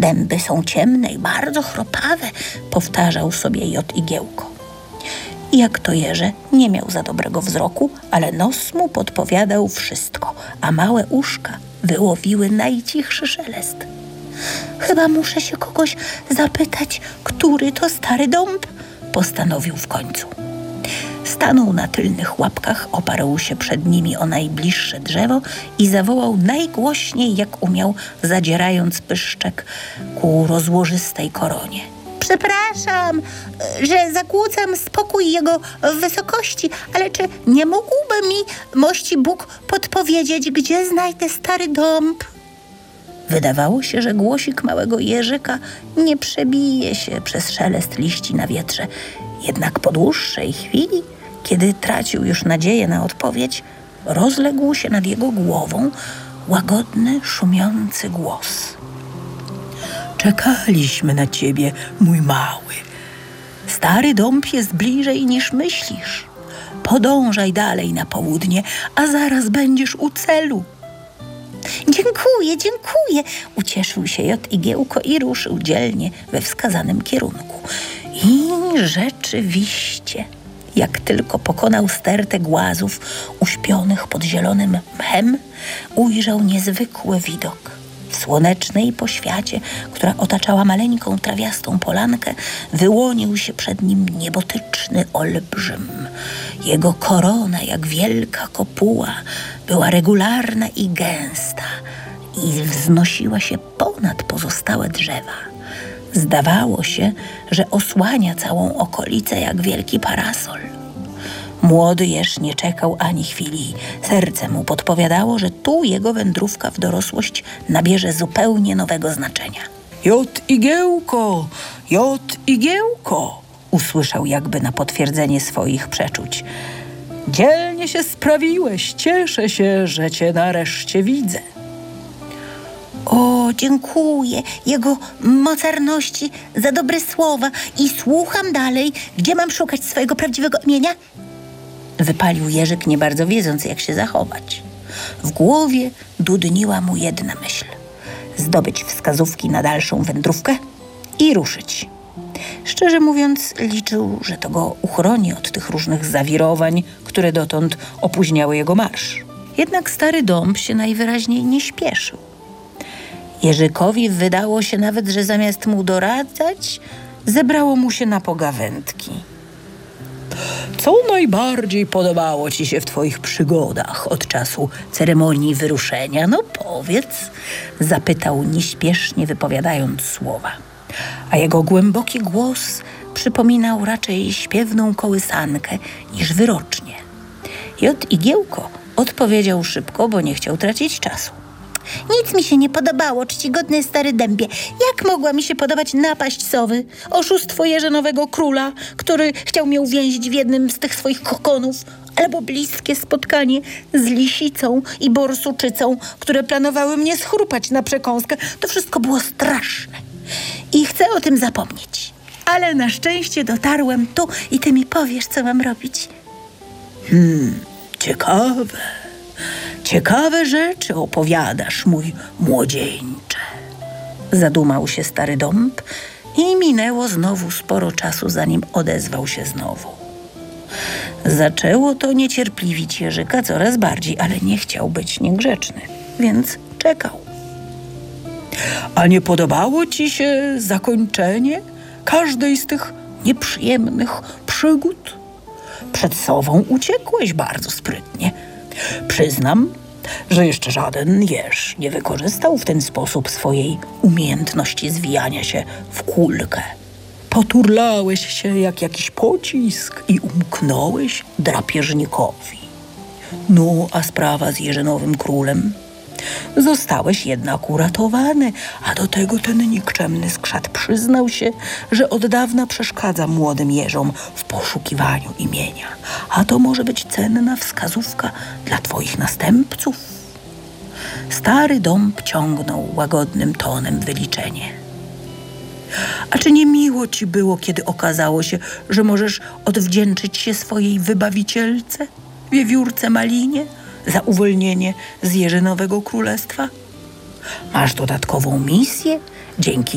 Zęby są ciemne i bardzo chropawe, powtarzał sobie Jot Igiełko. I jak to jeże, nie miał za dobrego wzroku, ale nos mu podpowiadał wszystko, a małe uszka wyłowiły najcichszy szelest. Chyba muszę się kogoś zapytać, który to stary dąb, postanowił w końcu. Stanął na tylnych łapkach, oparł się przed nimi o najbliższe drzewo i zawołał najgłośniej, jak umiał, zadzierając pyszczek ku rozłożystej koronie. Przepraszam, że zakłócam spokój jego wysokości, ale czy nie mógłby mi, mości Bóg, podpowiedzieć, gdzie znajdę stary dąb? Wydawało się, że głosik małego jeżyka nie przebije się przez szelest liści na wietrze. Jednak po dłuższej chwili, kiedy tracił już nadzieję na odpowiedź, rozległ się nad jego głową łagodny, szumiący głos. Czekaliśmy na ciebie, mój mały. Stary dąb jest bliżej niż myślisz. Podążaj dalej na południe, a zaraz będziesz u celu. Dziękuję, ucieszył się Jot Igiełko i ruszył dzielnie we wskazanym kierunku. I rzeczywiście, jak tylko pokonał stertę głazów uśpionych pod zielonym mchem, ujrzał niezwykły widok. W słonecznej poświacie, która otaczała maleńką trawiastą polankę, wyłonił się przed nim niebotyczny olbrzym. Jego korona, jak wielka kopuła, była regularna i gęsta i wznosiła się ponad pozostałe drzewa. Zdawało się, że osłania całą okolicę jak wielki parasol. Młody jeż nie czekał ani chwili. Serce mu podpowiadało, że tu jego wędrówka w dorosłość nabierze zupełnie nowego znaczenia. Jot Igiełko! Usłyszał jakby na potwierdzenie swoich przeczuć. Dzielnie się sprawiłeś, cieszę się, że cię nareszcie widzę. O, dziękuję jego mocarności za dobre słowa i słucham dalej, gdzie mam szukać swojego prawdziwego imienia? Wypalił jeżyk, nie bardzo wiedząc, jak się zachować. W głowie dudniła mu jedna myśl. Zdobyć wskazówki na dalszą wędrówkę i ruszyć. Szczerze mówiąc, liczył, że to go uchroni od tych różnych zawirowań, które dotąd opóźniały jego marsz. Jednak stary dąb się najwyraźniej nie śpieszył. Jeżykowi wydało się nawet, że zamiast mu doradzać, zebrało mu się na pogawędki. Co najbardziej podobało ci się w twoich przygodach od czasu ceremonii wyruszenia? No powiedz, zapytał nieśpiesznie, wypowiadając słowa. A jego głęboki głos przypominał raczej śpiewną kołysankę niż wyrocznie. Jot Igiełko odpowiedział szybko, bo nie chciał tracić czasu. Nic mi się nie podobało, czcigodny stary dębie. Jak mogła mi się podobać napaść sowy, oszustwo jeżynowego króla, który chciał mnie uwięzić w jednym z tych swoich kokonów, albo bliskie spotkanie z lisicą i borsuczycą, które planowały mnie schrupać na przekąskę. To wszystko było straszne i chcę o tym zapomnieć. Ale na szczęście dotarłem tu i ty mi powiesz, co mam robić. Ciekawe rzeczy opowiadasz, mój młodzieńcze. Zadumał się stary dąb i minęło znowu sporo czasu, zanim odezwał się znowu. Zaczęło to niecierpliwić jeżyka coraz bardziej, ale nie chciał być niegrzeczny, więc czekał. A nie podobało ci się zakończenie każdej z tych nieprzyjemnych przygód? Przed sową uciekłeś bardzo sprytnie. Przyznam, że jeszcze żaden jeż nie wykorzystał w ten sposób swojej umiejętności zwijania się w kulkę. Poturlałeś się jak jakiś pocisk i umknąłeś drapieżnikowi. No, a sprawa z jeżynowym królem? Zostałeś jednak uratowany, a do tego ten nikczemny skrzat przyznał się, że od dawna przeszkadza młodym jeżom w poszukiwaniu imienia. A to może być cenna wskazówka dla twoich następców. Stary dąb ciągnął łagodnym tonem wyliczenie. A czy nie miło ci było, kiedy okazało się, że możesz odwdzięczyć się swojej wybawicielce, wiewiórce Malinie, za uwolnienie z jeżynowego królestwa? Masz dodatkową misję, dzięki